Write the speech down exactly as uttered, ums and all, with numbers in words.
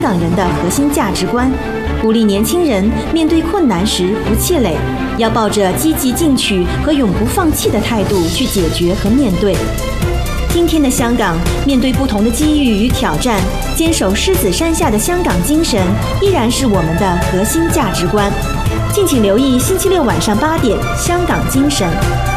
港人的核心价值观，鼓励年轻人面对困难时不气馁，要抱着积极进取和永不放弃的态度去解决和面对。今天的香港，面对不同的机遇与挑战，坚守狮子山下的香港精神依然是我们的核心价值观。敬请留意星期六晚上八点《香港精神》。